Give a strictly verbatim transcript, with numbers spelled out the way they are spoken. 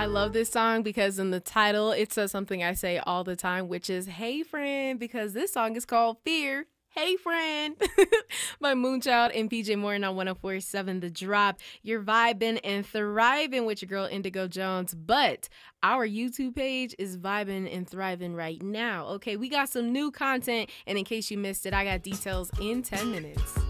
I love this song because in the title, it says something I say all the time, which is, hey, friend, because this song is called Fear. Hey, friend. By Moonchild and P J Morton on one oh four point seven The Drop. You're vibing and thriving with your girl Indigo Jones, but our YouTube page is vibing and thriving right now. Okay, we got some new content, and in case you missed it, I got details in ten minutes.